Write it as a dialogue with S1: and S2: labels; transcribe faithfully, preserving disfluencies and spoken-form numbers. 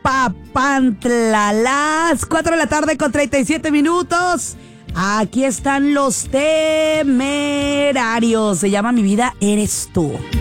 S1: Papantla. Las cuatro de la tarde con treinta y siete minutos. Aquí están los Temerarios. Se llama Mi vida eres tú.